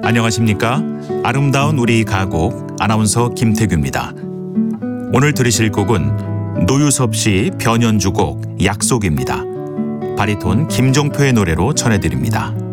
안녕하십니까? 아름다운 우리 가곡 아나운서 김태규입니다. 오늘 들으실 곡은 노유섭 씨 변연주곡 약속입니다. 바리톤 김종표의 노래로 전해드립니다.